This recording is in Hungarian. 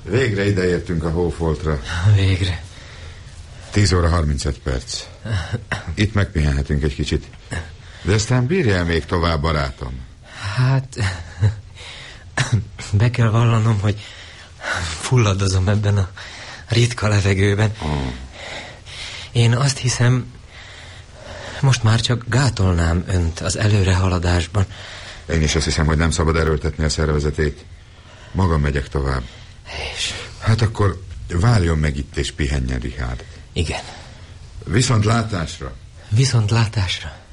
Végre ideértünk a Hófoltra. Végre. 10 óra 35 perc. Itt megpihenhetünk egy kicsit. De aztán bírjál még tovább, barátom? Hát... Be kell vallanom, hogy fulladozom ebben a ritka levegőben. Én azt hiszem, most már csak gátolnám önt az előrehaladásban. Én is azt hiszem, hogy nem szabad erőltetni a szervezetét. Magam megyek tovább. És... Hát akkor várjon meg itt és pihenjen, Richard. Igen. Viszontlátásra. Viszontlátásra.